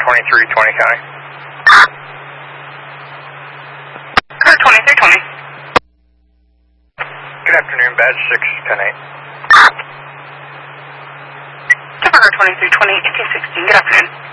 2320 County. Car 2320. Good afternoon, badge 6108. Denver 2320, 1816, good afternoon.